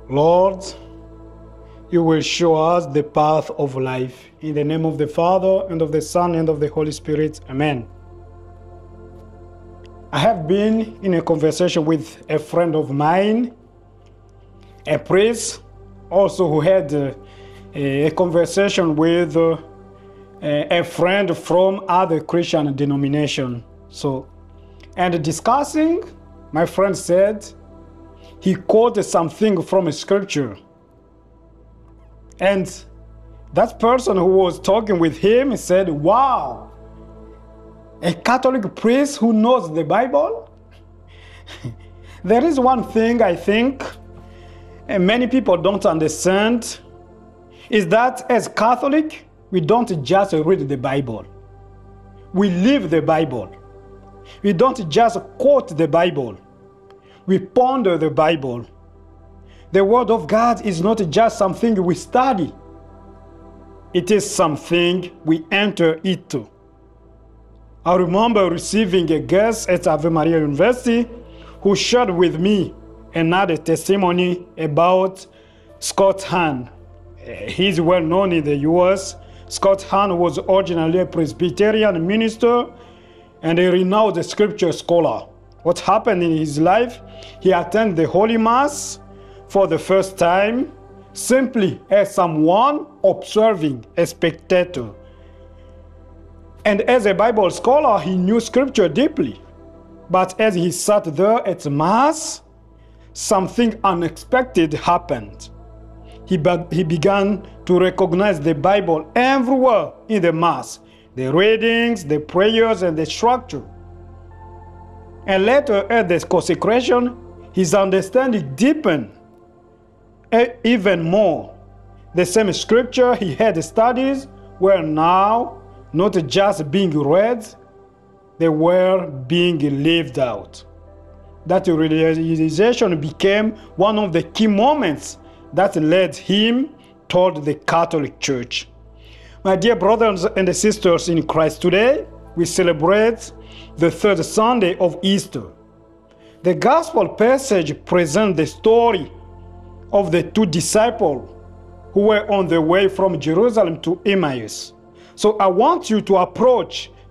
Lord, you will show us the path of life. In the name of the Father, and of the Son, and of the Holy Spirit. Amen. I have been in a conversation with a friend of mine, a priest, also who had a conversation with a friend from other Christian denomination. And discussing, my friend said he quoted something from a scripture. And that person who was talking with him said, wow, a Catholic priest who knows the Bible? There is one thing I think many people don't understand, is that as Catholic, we don't just read the Bible. We live the Bible. We don't just quote the Bible. We ponder the Bible. The Word of God is not just something we study. It is something we enter into. I remember receiving a guest at Ave Maria University who shared with me another testimony about Scott Hahn. He's well known in the US. Scott Hahn was originally a Presbyterian minister and a renowned scripture scholar. What happened in his life? He attended the Holy Mass for the first time, simply as someone observing, a spectator. And as a Bible scholar, he knew scripture deeply. But as he sat there at Mass, something unexpected happened. He began to recognize the Bible everywhere in the Mass, the readings, the prayers, and the structure. And later at the consecration, his understanding deepened even more. The same scripture he had studied were now not just being read, they were being lived out. That realization became one of the key moments that led him toward the Catholic Church. My dear brothers and sisters in Christ, today we celebrate the third Sunday of Easter. The Gospel passage presents the story of the two disciples who were on the way from Jerusalem to Emmaus. So I want you to approach